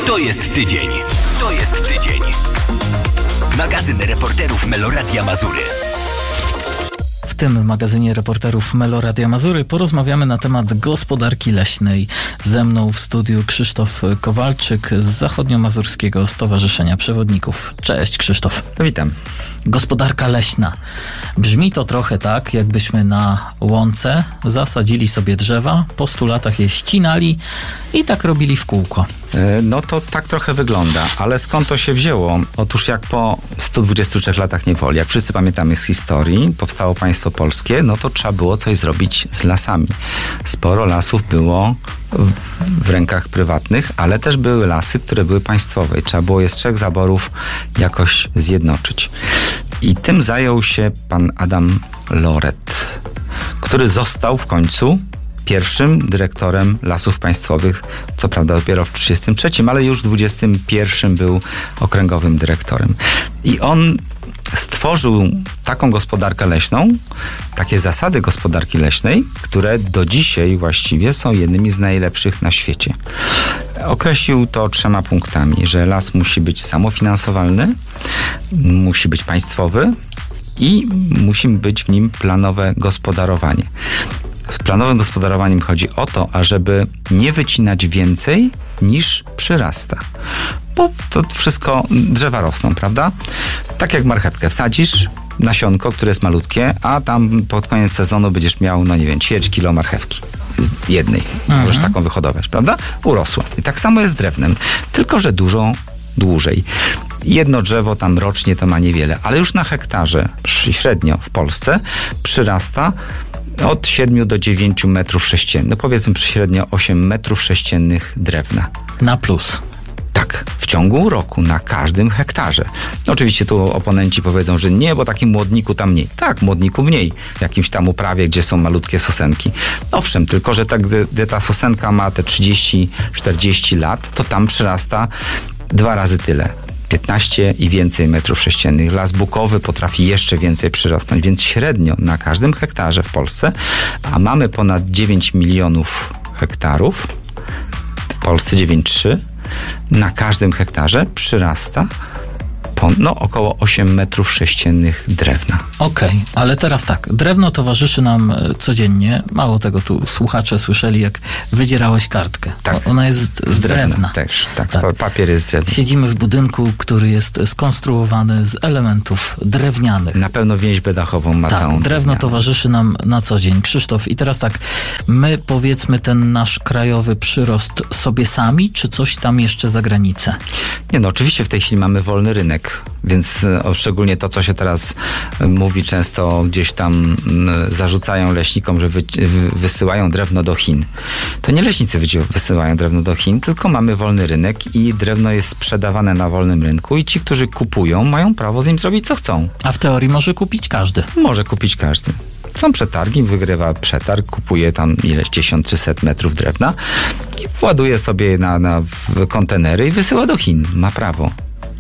To jest tydzień. To jest tydzień. Magazyn reporterów Meloradia Mazury. W tym magazynie reporterów Meloradia Mazury porozmawiamy na temat gospodarki leśnej. Ze mną w studiu Krzysztof Kowalczyk z Zachodniomazurskiego Stowarzyszenia Przewodników. Cześć Krzysztof. Witam. Gospodarka leśna. Brzmi to trochę tak, jakbyśmy na łące zasadzili sobie drzewa, po 100 latach je ścinali i tak robili w kółko. No to tak trochę wygląda, ale skąd to się wzięło? Otóż jak po 123 latach niewoli, jak wszyscy pamiętamy z historii, powstało państwo polskie, no to trzeba było coś zrobić z lasami. Sporo lasów było w rękach prywatnych, ale też były lasy, które były państwowe i trzeba było je z 3 zaborów jakoś zjednoczyć. I tym zajął się pan Adam Loret, który został w końcu pierwszym dyrektorem Lasów Państwowych, co prawda dopiero w 1933, ale już w 1921 był okręgowym dyrektorem. I on stworzył taką gospodarkę leśną, takie zasady gospodarki leśnej, które do dzisiaj właściwie są jednymi z najlepszych na świecie. Określił to 3 punktami, że las musi być samofinansowalny, musi być państwowy i musi być w nim planowe gospodarowanie. W planowym gospodarowaniu chodzi o to, ażeby nie wycinać więcej niż przyrasta. Bo to wszystko, drzewa rosną, prawda? Tak jak marchewkę wsadzisz, nasionko, które jest malutkie, a tam pod koniec sezonu będziesz miał, no nie wiem, ćwierć kilo marchewki. Jednej. Możesz taką wyhodować, prawda? Urosła. I tak samo jest z drewnem. Tylko że dużo dłużej. Jedno drzewo tam rocznie to ma niewiele, ale już na hektarze średnio w Polsce przyrasta od 7 do 9 metrów sześciennych. No powiedzmy średnio 8 metrów sześciennych drewna. Na plus. Tak, w ciągu roku, na każdym hektarze. No oczywiście tu oponenci powiedzą, że nie, bo takim młodniku tam mniej. Tak, młodniku mniej. W jakimś tam uprawie, gdzie są malutkie sosenki. Owszem, tylko że tak, gdy ta sosenka ma te 30-40 lat, to tam przyrasta 2 razy tyle. 15 i więcej metrów sześciennych. Las bukowy potrafi jeszcze więcej przyrosnąć, więc średnio na każdym hektarze w Polsce, a mamy ponad 9 milionów hektarów, w Polsce 9,3, na każdym hektarze przyrasta około 8 metrów sześciennych drewna. Okej, ale teraz tak, drewno towarzyszy nam codziennie. Mało tego, tu słuchacze słyszeli, jak wydzierałeś kartkę. Tak. Ona jest z drewna. Też, tak. Papier jest z drewna. Siedzimy w budynku, który jest skonstruowany z elementów drewnianych. Na pewno więźbę dachową ma całą. Drewno drewnianą. Towarzyszy nam na co dzień. Krzysztof, i teraz tak, my powiedzmy ten nasz krajowy przyrost sobie sami, czy coś tam jeszcze za granicę? Nie, no oczywiście w tej chwili mamy wolny rynek, więc szczególnie to, co się teraz mówi, często gdzieś tam zarzucają leśnikom, że wysyłają drewno do Chin. To nie leśnicy wysyłają drewno do Chin, tylko mamy wolny rynek i drewno jest sprzedawane na wolnym rynku i ci, którzy kupują, mają prawo z nim zrobić, co chcą. A w teorii może kupić każdy. Może kupić każdy. Są przetargi, wygrywa przetarg, kupuje tam ileś 10 czy 100 metrów drewna i ładuje sobie w kontenery i wysyła do Chin. Ma prawo.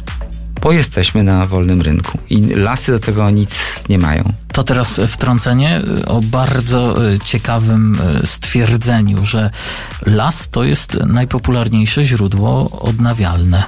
Bo jesteśmy na wolnym rynku i lasy do tego nic nie mają. To teraz wtrącenie o bardzo ciekawym stwierdzeniu, że las to jest najpopularniejsze źródło odnawialne.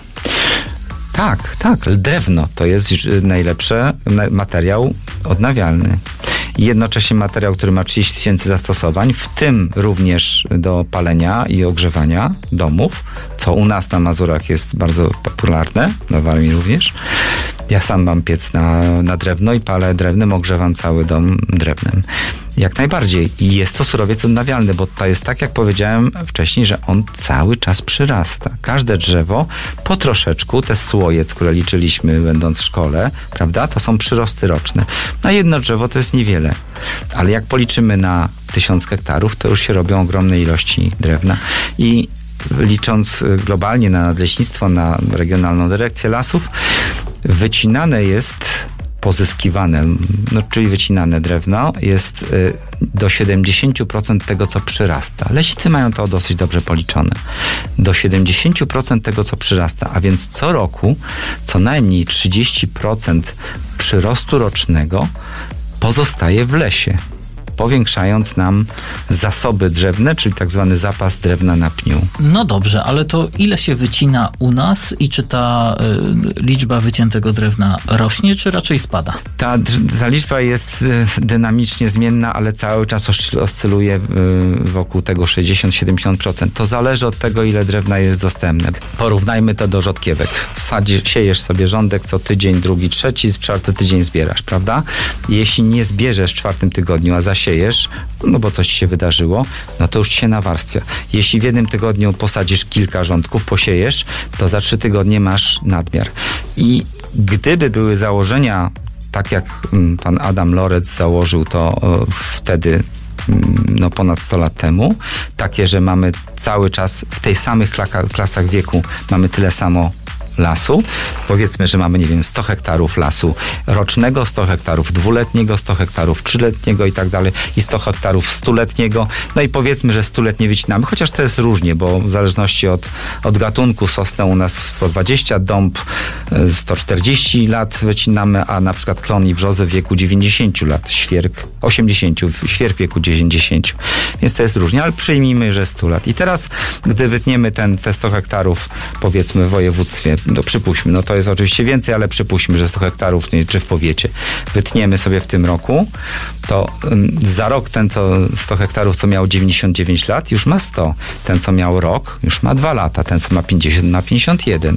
Tak. Drewno to jest najlepszy materiał odnawialny. I jednocześnie materiał, który ma 30 000 zastosowań, w tym również do palenia i ogrzewania domów, co u nas na Mazurach jest bardzo popularne, na Warmii również. Ja sam mam piec na drewno i palę drewnem, ogrzewam cały dom drewnem. Jak najbardziej. I jest to surowiec odnawialny, bo to jest tak, jak powiedziałem wcześniej, że on cały czas przyrasta. Każde drzewo po troszeczku, te słoje, które liczyliśmy będąc w szkole, prawda, to są przyrosty roczne. Na jedno drzewo to jest niewiele. Ale jak policzymy na 1000 hektarów, to już się robią ogromne ilości drewna. I licząc globalnie na nadleśnictwo, na Regionalną Dyrekcję Lasów, wycinane jest pozyskiwane, czyli wycinane drewno jest do 70% tego, co przyrasta. Leśnicy mają to dosyć dobrze policzone. Do 70% tego, co przyrasta, a więc co roku co najmniej 30% przyrostu rocznego pozostaje w lesie. powiększając nam zasoby drzewne, czyli tak zwany zapas drewna na pniu. No dobrze, ale to ile się wycina u nas i czy ta liczba wyciętego drewna rośnie, czy raczej spada? Ta liczba jest dynamicznie zmienna, ale cały czas oscyluje wokół tego 60-70%. To zależy od tego, ile drewna jest dostępne. Porównajmy to do rzodkiewek. Siejesz sobie rządek co tydzień, drugi, trzeci, czwarty tydzień zbierasz, prawda? Jeśli nie zbierzesz w czwartym tygodniu, a zasiejesz, no bo coś ci się wydarzyło, no to już ci się nawarstwia. Jeśli w jednym tygodniu posadzisz kilka rządków, posiejesz, to za 3 tygodnie masz nadmiar. I gdyby były założenia, tak jak pan Adam Loret założył to wtedy, no ponad 100 lat temu, takie, że mamy cały czas w tej samych klasach wieku mamy tyle samo lasu. Powiedzmy, że mamy, nie wiem, 100 hektarów lasu rocznego, 100 hektarów dwuletniego, 100 hektarów trzyletniego i tak dalej, i 100 hektarów stuletniego. No i powiedzmy, że stuletnie wycinamy, chociaż to jest różnie, bo w zależności od gatunku sosnę u nas 120, dąb 140 lat wycinamy, a na przykład klon i brzozę w wieku 90 lat, świerk 80, świerk w wieku 90. Więc to jest różnie, ale przyjmijmy, że 100 lat. I teraz, gdy wytniemy te 100 hektarów, powiedzmy w województwie, no przypuśćmy, no to jest oczywiście więcej, ale przypuśćmy, że 100 hektarów, czy w powiecie, wytniemy sobie w tym roku, to za rok ten, co 100 hektarów, co miał 99 lat, już ma 100. Ten, co miał rok, już ma 2 lata. Ten, co ma 50, ma 51.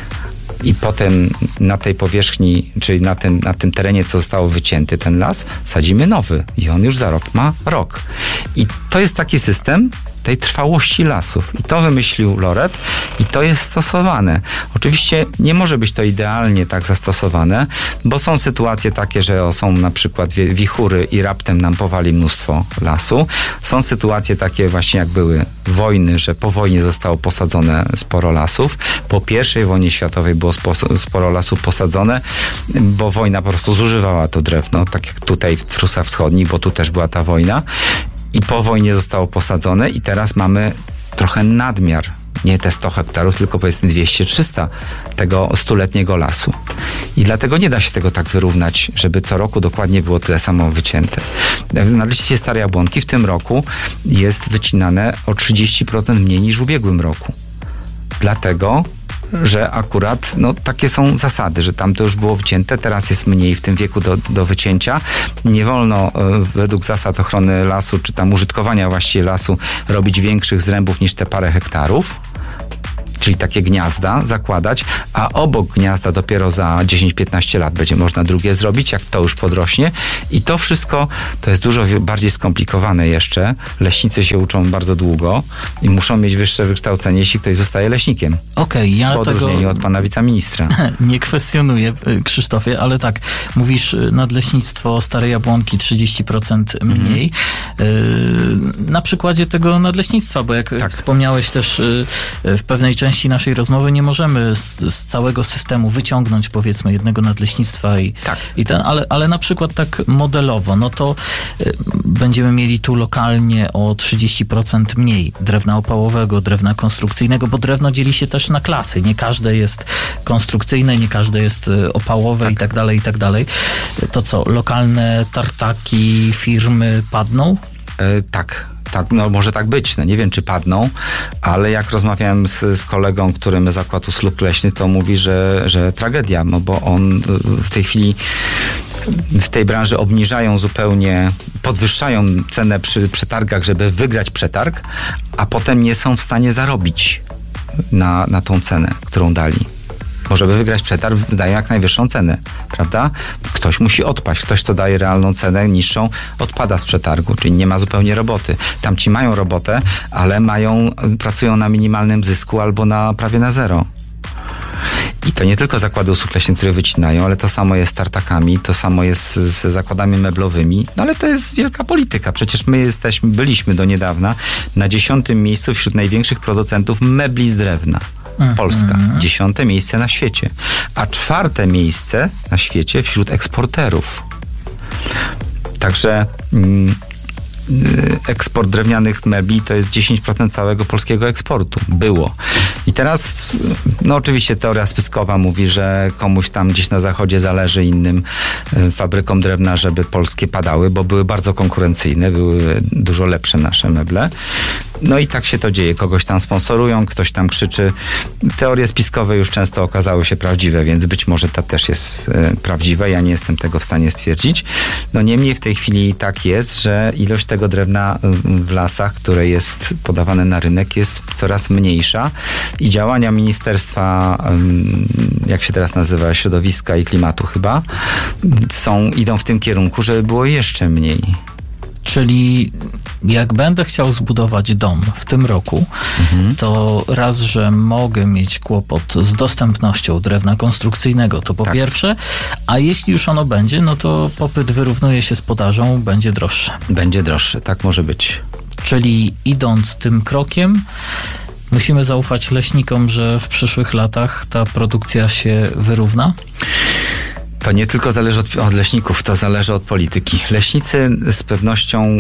I potem na tej powierzchni, czyli na tym terenie, co zostało wycięty, ten las, sadzimy nowy. I on już za rok ma rok. I to jest taki system tej trwałości lasów. I to wymyślił Loret i to jest stosowane. Oczywiście nie może być to idealnie tak zastosowane, bo są sytuacje takie, że są na przykład wichury i raptem nam powali mnóstwo lasu. Są sytuacje takie właśnie, jak były wojny, że po wojnie zostało posadzone sporo lasów. Po I wojnie światowej było sporo lasów posadzone, bo wojna po prostu zużywała to drewno, tak jak tutaj w Prusach Wschodnich, bo tu też była ta wojna. I po wojnie zostało posadzone i teraz mamy trochę nadmiar. Nie te 100 hektarów, tylko powiedzmy 200-300 tego stuletniego lasu. I dlatego nie da się tego tak wyrównać, żeby co roku dokładnie było tyle samo wycięte. Na liście Stare Jabłonki w tym roku jest wycinane o 30% mniej niż w ubiegłym roku. Dlatego, że akurat takie są zasady, że tam to już było wycięte, teraz jest mniej w tym wieku do wycięcia. Nie wolno według zasad ochrony lasu, czy tam użytkowania właściwie lasu, robić większych zrębów niż te parę hektarów, czyli takie gniazda zakładać, a obok gniazda dopiero za 10-15 lat będzie można drugie zrobić, jak to już podrośnie. I to wszystko to jest dużo bardziej skomplikowane jeszcze. Leśnicy się uczą bardzo długo i muszą mieć wyższe wykształcenie, jeśli ktoś zostaje leśnikiem. Okej, ja w odróżnieniu od pana wiceministra. Nie kwestionuję, Krzysztofie, ale tak, mówisz nadleśnictwo Stare Jabłonki 30% mniej. Na przykładzie tego nadleśnictwa, bo jak wspomniałeś też w pewnej części naszej rozmowy, nie możemy z całego systemu wyciągnąć, powiedzmy, jednego nadleśnictwa ale na przykład tak modelowo, no to będziemy mieli tu lokalnie o 30% mniej drewna opałowego, drewna konstrukcyjnego, bo drewno dzieli się też na klasy. Nie każde jest konstrukcyjne, nie każde jest opałowe i tak dalej. To co, lokalne tartaki, firmy padną? Tak, może tak być. Nie wiem, czy padną, ale jak rozmawiałem z kolegą, który ma zakład usług leśnych, to mówi, że tragedia, bo on w tej chwili w tej branży obniżają zupełnie, podwyższają cenę przy przetargach, żeby wygrać przetarg, a potem nie są w stanie zarobić na tą cenę, którą dali. Bo żeby wygrać przetarg, daje jak najwyższą cenę, prawda? Ktoś musi odpaść, ktoś, kto daje realną cenę niższą, odpada z przetargu, czyli nie ma zupełnie roboty. Tamci mają robotę, ale pracują na minimalnym zysku albo prawie na zero. I to nie tylko zakłady usług leśnych, które wycinają, ale to samo jest z tartakami, to samo jest z zakładami meblowymi, ale to jest wielka polityka. Przecież my byliśmy do niedawna na 10. miejscu wśród największych producentów mebli z drewna. Polska. 10. miejsce na świecie. A 4. miejsce na świecie wśród eksporterów. Także eksport drewnianych mebli to jest 10% całego polskiego eksportu. Było. I teraz No oczywiście teoria spiskowa mówi, że komuś tam gdzieś na zachodzie zależy innym fabrykom drewna, żeby polskie padały, bo były bardzo konkurencyjne, były dużo lepsze nasze meble. No i tak się to dzieje. Kogoś tam sponsorują, ktoś tam krzyczy. Teorie spiskowe już często okazały się prawdziwe, więc być może ta też jest prawdziwa. Ja nie jestem tego w stanie stwierdzić. No niemniej w tej chwili tak jest, że ilość tego drewna w lasach, które jest podawane na rynek, jest coraz mniejsza i działania Ministerstwa, jak się teraz nazywa, Środowiska i Klimatu chyba, idą w tym kierunku, żeby było jeszcze mniej. Czyli jak będę chciał zbudować dom w tym roku, to raz, że mogę mieć kłopot z dostępnością drewna konstrukcyjnego, to po pierwsze, a jeśli już ono będzie, no to popyt wyrównuje się z podażą, będzie droższe. Będzie droższe, tak może być. Czyli idąc tym krokiem, musimy zaufać leśnikom, że w przyszłych latach ta produkcja się wyrówna? To nie tylko zależy od leśników, to zależy od polityki. Leśnicy z pewnością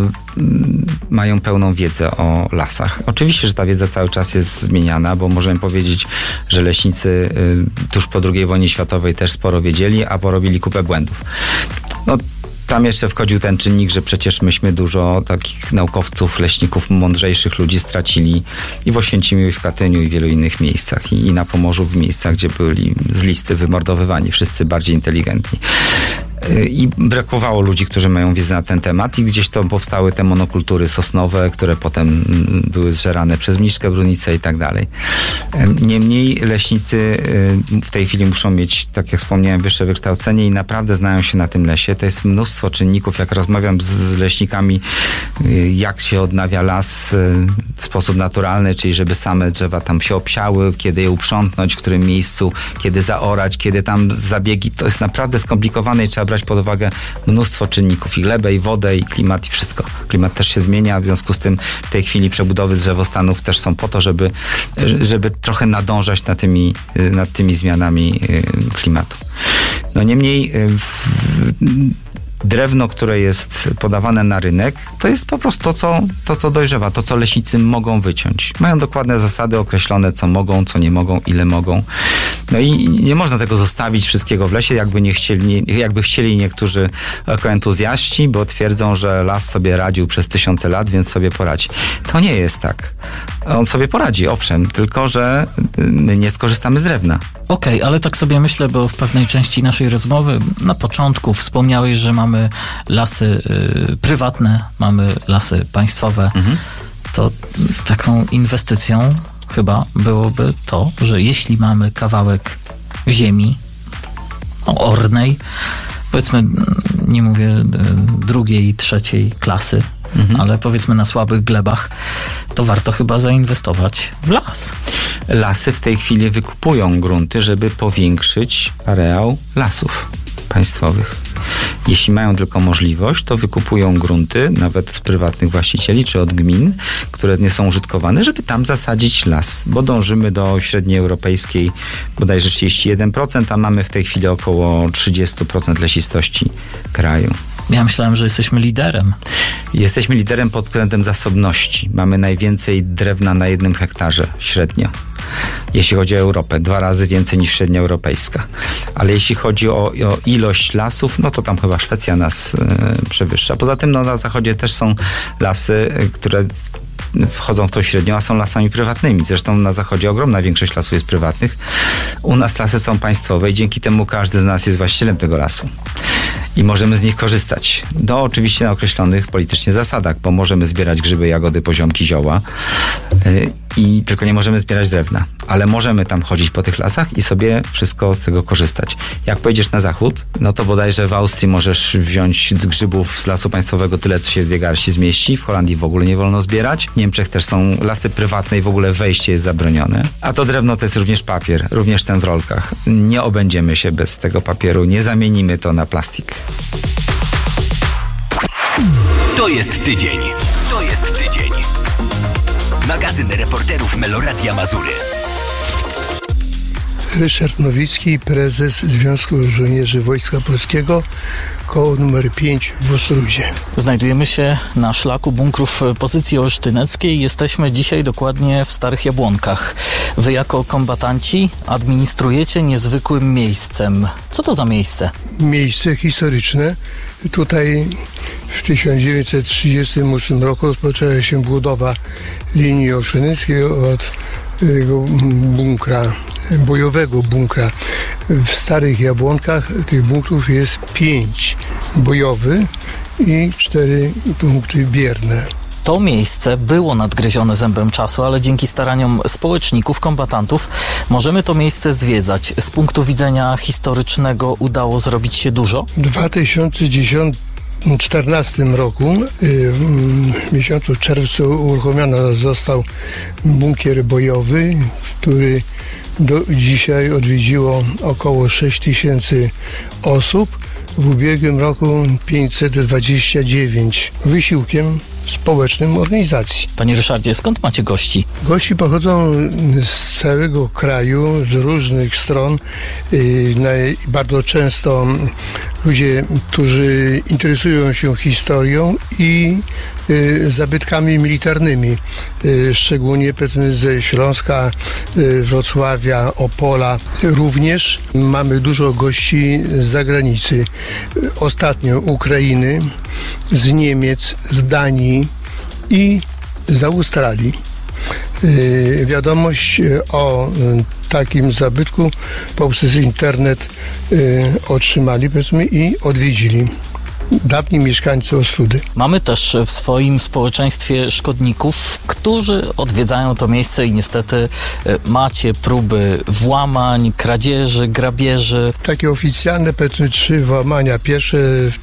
mają pełną wiedzę o lasach. Oczywiście, że ta wiedza cały czas jest zmieniana, bo możemy powiedzieć, że leśnicy tuż po II wojnie światowej też sporo wiedzieli, a porobili kupę błędów. No, tam jeszcze wchodził ten czynnik, że przecież myśmy dużo takich naukowców, leśników, mądrzejszych ludzi stracili i w Oświęcimiu, i w Katyniu, i w wielu innych miejscach. I na Pomorzu, w miejscach, gdzie byli z listy wymordowywani, wszyscy bardziej inteligentni. I brakowało ludzi, którzy mają wiedzę na ten temat i gdzieś to powstały te monokultury sosnowe, które potem były zżerane przez mniszkę, brunicę i tak dalej. Niemniej leśnicy w tej chwili muszą mieć, tak jak wspomniałem, wyższe wykształcenie i naprawdę znają się na tym lesie. To jest mnóstwo czynników. Jak rozmawiam z leśnikami, jak się odnawia las w sposób naturalny, czyli żeby same drzewa tam się obsiały, kiedy je uprzątnąć, w którym miejscu, kiedy zaorać, kiedy tam zabiegi. To jest naprawdę skomplikowane i trzeba brać pod uwagę mnóstwo czynników, i glebę, i wodę, i klimat, i wszystko. Klimat też się zmienia, w związku z tym w tej chwili przebudowy drzewostanów też są po to, żeby trochę nadążać nad tymi zmianami klimatu. No niemniej drewno, które jest podawane na rynek, to jest po prostu to, co dojrzewa, to, co leśnicy mogą wyciąć. Mają dokładne zasady określone, co mogą, co nie mogą, ile mogą. No i nie można tego zostawić wszystkiego w lesie, jakby chcieli niektórzy ekoentuzjaści, bo twierdzą, że las sobie radził przez tysiące lat, więc sobie poradzi. To nie jest tak. On sobie poradzi, owszem, tylko że my nie skorzystamy z drewna. Okej, ale tak sobie myślę, bo w pewnej części naszej rozmowy na początku wspomniałeś, że mamy lasy prywatne, mamy lasy państwowe. To taką inwestycją chyba byłoby to, że jeśli mamy kawałek ziemi ornej, powiedzmy, nie mówię drugiej, trzeciej klasy, ale powiedzmy na słabych glebach, to warto chyba zainwestować w las. Lasy w tej chwili wykupują grunty, żeby powiększyć areał lasów państwowych. Jeśli mają tylko możliwość, to wykupują grunty, nawet od prywatnych właścicieli, czy od gmin, które nie są użytkowane, żeby tam zasadzić las, bo dążymy do średniej europejskiej bodajże 31%, a mamy w tej chwili około 30% lesistości kraju. Ja myślałem, że jesteśmy liderem. Jesteśmy liderem pod względem zasobności. Mamy najwięcej drewna na 1 hektarze średnio. Jeśli chodzi o Europę, 2 razy więcej niż średnia europejska. Ale jeśli chodzi o ilość lasów, no to tam chyba Szwecja nas przewyższa. Poza tym na zachodzie też są lasy, które wchodzą w tą średnią, a są lasami prywatnymi. Zresztą na zachodzie ogromna większość lasów jest prywatnych. U nas lasy są państwowe i dzięki temu każdy z nas jest właścicielem tego lasu. I możemy z nich korzystać. Oczywiście na określonych politycznie zasadach, bo możemy zbierać grzyby, jagody, poziomki, zioła i tylko nie możemy zbierać drewna. Ale możemy tam chodzić po tych lasach i sobie wszystko z tego korzystać. Jak pojedziesz na zachód, no to bodajże w Austrii możesz wziąć grzybów z lasu państwowego tyle, co się w 2 garści zmieści. W Holandii w ogóle nie wolno zbierać. W Niemczech też są lasy prywatne i w ogóle wejście jest zabronione. A to drewno to jest również papier, również ten w rolkach. Nie obędziemy się bez tego papieru, nie zamienimy to na plastik. To jest tydzień. To jest tydzień. Magazyn reporterów Meloradia Mazury. Ryszard Nowicki, prezes Związku Żołnierzy Wojska Polskiego, koło numer 5 w Ostródzie. Znajdujemy się na szlaku bunkrów pozycji olsztyneckiej. Jesteśmy dzisiaj dokładnie w Starych Jabłonkach. Wy jako kombatanci administrujecie niezwykłym miejscem. Co to za miejsce? Miejsce historyczne. Tutaj w 1938 roku rozpoczęła się budowa linii olsztyńskiej od bunkra, bojowego bunkra. W Starych Jabłonkach tych bunkrów jest 5 bojowy i 4 punkty bierne. To miejsce było nadgryzione zębem czasu, ale dzięki staraniom społeczników, kombatantów możemy to miejsce zwiedzać. Z punktu widzenia historycznego udało zrobić się dużo? W 2014 roku w miesiącu czerwcu uruchomiony został bunkier bojowy, który do dzisiaj odwiedziło około 6000 osób. W ubiegłym roku 529 wysiłkiem społecznym organizacji. Panie Ryszardzie, skąd macie gości? Gości pochodzą z całego kraju, z różnych stron. Bardzo często ludzie, którzy interesują się historią i zabytkami militarnymi, szczególnie ze Śląska, Wrocławia, Opola. Również mamy dużo gości z zagranicy. Ostatnio Ukrainy, z Niemiec, z Danii i z Australii. Wiadomość o takim zabytku poprzez internet otrzymali, powiedzmy, i odwiedzili dawni mieszkańcy Ostródy. Mamy też w swoim społeczeństwie szkodników, którzy odwiedzają to miejsce i niestety macie próby włamań, kradzieży, grabieży. Takie oficjalne, powiedzmy, 3 włamania. Pierwsze w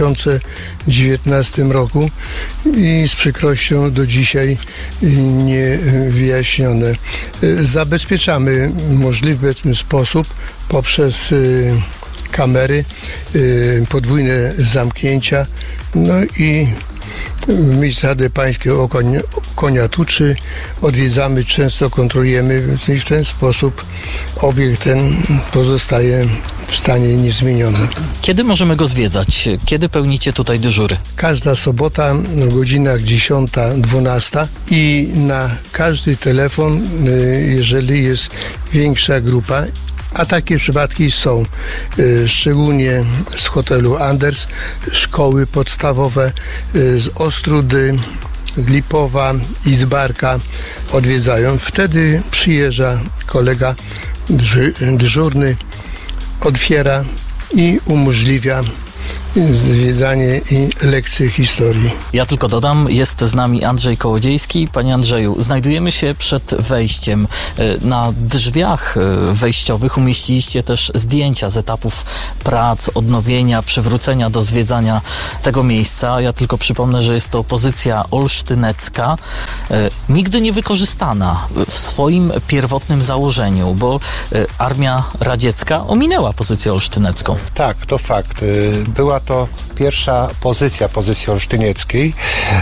2019 roku i z przykrością do dzisiaj nie wyjaśnione. Zabezpieczamy możliwy sposób poprzez kamery, podwójne zamknięcia, no i w miejscu Rady Pańskiej Konia Tuczy odwiedzamy, często kontrolujemy i w ten sposób obiekt ten pozostaje w stanie niezmienionym. Kiedy możemy go zwiedzać? Kiedy pełnicie tutaj dyżury? Każda sobota w godzinach 10-12 i na każdy telefon, jeżeli jest większa grupa, a takie przypadki są, szczególnie z hotelu Anders, szkoły podstawowe, z Ostródy, Lipowa i z Barka odwiedzają. Wtedy przyjeżdża kolega dyżurny, otwiera i umożliwia zwiedzanie i lekcje historii. Ja tylko dodam, jest z nami Andrzej Kołodziejski. Panie Andrzeju, znajdujemy się przed wejściem. Na drzwiach wejściowych umieściliście też zdjęcia z etapów prac, odnowienia, przywrócenia do zwiedzania tego miejsca. Ja tylko przypomnę, że jest to pozycja olsztynecka, nigdy nie wykorzystana w swoim pierwotnym założeniu, bo Armia Radziecka ominęła pozycję olsztynecką. Tak, to fakt. Była to pierwsza pozycja olsztynieckiej.